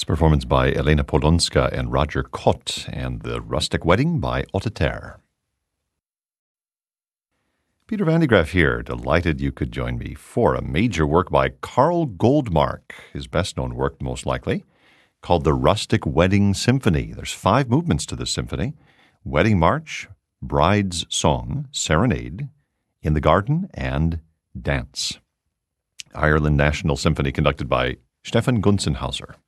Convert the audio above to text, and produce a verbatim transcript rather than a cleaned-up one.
performance by Elena Polonska and Roger Kott, and The Rustic Wedding by Otteter. Peter Van de Graaff here, delighted you could join me for a major work by Carl Goldmark, his best-known work most likely, called The Rustic Wedding Symphony. There's five movements to this symphony: Wedding March, Bride's Song, Serenade, In the Garden, and Dance. Ireland National Symphony conducted by Stefan Gunzenhauser.